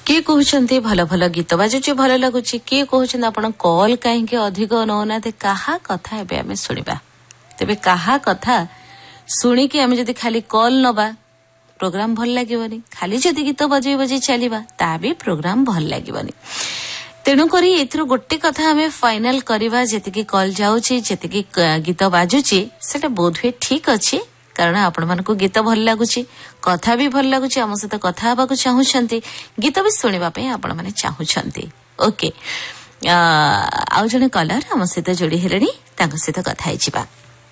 किए कहते भल भल गीत बाजुची भल लगुच किए कहते आप कॉल कहीं अधिक नौना कहा कथा आम शुणा तेरे कहा कथा शुणिकी आम जदि खाली कॉल नबा प्रोग्राम भल लगे खाली जदि गीत बजे बजे चलवा ता भी प्रोग्राम भल लगे तेणुक एथर गोटे कथा आम फाइनाल करवा जी कॉल जाऊँगी जी गीत बाजुची से बोध हुए ठीक अच्छे कारण आपण मानक गीत भल लगुच कथा भी भल लगुच आम सहित कथा हवा चाहूँगी गीत भी शुणापी आपण मैंने चाहूँगी ओके आउ जड़े कलर आम सहित जोड़ी हेले सहित कथा होगा।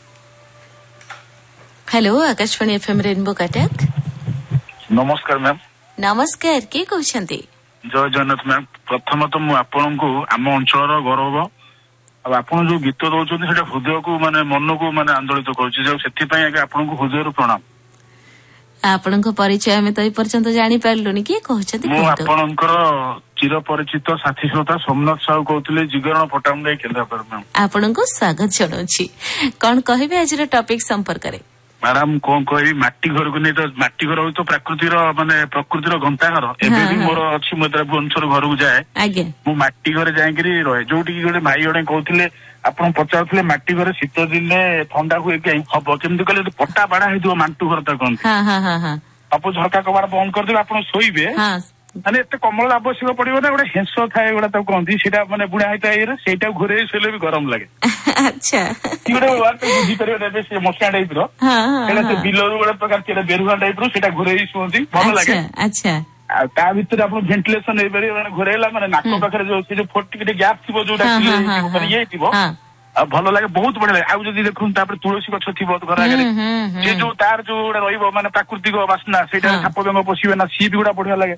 Hello Akashvani FM rainbow Cuttack नमस्कार मैम। नमस्कार किए कहते जय जगन्नाथ मैम। प्रथम तो मु आपन को आम अंचल गौरव आपन जो गीत दौरान हृदय को माने मन को माने आंदोलित कर हृदय प्रणाम। आपण परिचय आम तो पर्यंत जानी पार्लुनी किए कहते आपणकर चिर परिचित साथी श्रोता सोमनाथ साहू कहते जिगरण पटामुंडा केन्द्रापड़ा मैम। आपण को स्वागत जनाऊँगी कौन कहे आज टॉपिक संपर्क में मैडम कौन कह माटी घर को नहीं तो माटी घर तो प्रकृतिर माने प्रकृतिर गंताघर एबे भी मोर अच्छी भुवनेश्वर घर को जाए मु माटी घर जाकि रहे जो गोटे भाई जड़े कहते आप पचारे माटी घर शीत दिन ठंडा हुए हम केमती कहले पट्टा बाड़ा हो मांटू घर तक कहते आप झरका कबाड़ बंद करदेवे आप शोबे माने एत कमल आवश्यक पड़ो ना गोटे हेंस थाए गोटा कहती सीटा माने बुढ़ा होता है से घोरे शोले भी गरम लगे अच्छा बुझीपारे से मशिया टाइप बिल गोटे प्रकार बेरुआ टाइप रा घोरे शुंती भल लगे। अच्छा ता भीतर आप भेंटिलेसन घोरेला माने नाक पाखे जो फोट गैप थी जो ये भल लगे बहुत बढ़िया लगे आउ जब देखुन तुलसी गछ थी घर आगे से जो तार जो माने प्राकृतिक बास्ना से साप बेंग पशिबे ना सी भी गुड़ा बढ़िया लगे।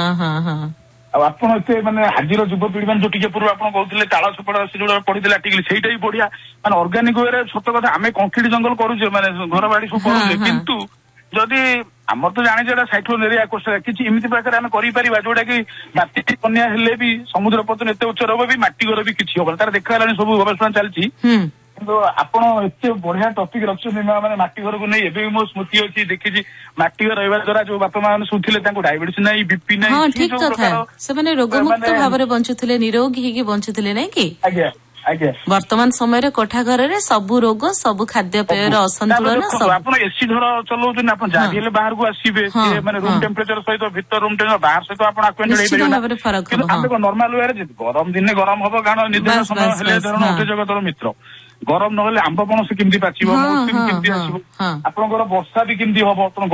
आप माने हाजिर युवपीढ़ी मैंने जो टे पूर्व आप कहते ताल छपड़ा से जो पढ़ी आर्टिकल से बढ़िया माने अर्गानिक वे सत कथा आम कंक्रीट जंगल करुचे माने घर बाड़ी सब करुचे किंतु जदि आम तो जाने साइक्लोन एरिया किसी एमती प्रकार आम कर जोटा कि बात्या बन्या हेले भी समुद्र पतन एत उच्च रहा भी माटी घर भी किसी हम तार देखा सब गवेषणा चलती किंतु आपण एत बढ़िया टॉपिक रखुच्छे मैंने माटी घर को नहीं एबे भी मो स्मृति अच्छी देखी माटी घर रहा द्वारा जो बापा माँ शुणुले डायबिटीज नहीं बीपी नहीं रोगमुक्त भाव बंचुले निरोगी बंचुले नहीं कि वर्तमान समय कोठा घर सबू रोग सबू खाद्य पेय असंतुलन आप एसी घर चलाऊँ आप जहाँ बाहर को आसवे रूम टेम्परेचर सहित भीतर रूम टेम्परेचर बाहर सहित आप नॉर्मल वे गरम दिन गरम हम कारण निर्धारण समय उठे जगतर मित्र गरम नहले आंब पणस केमती पाचिब केमती आसो आपंकर वर्षा भी केमती हम